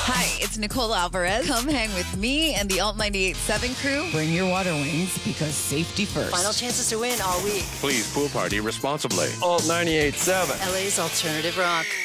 Hi, it's Nicole Alvarez. Come hang with me and the Alt 98.7 crew. Bring your water wings because safety first. Final chances to win all week. Please pool party responsibly. Alt 98.7. LA's alternative rock.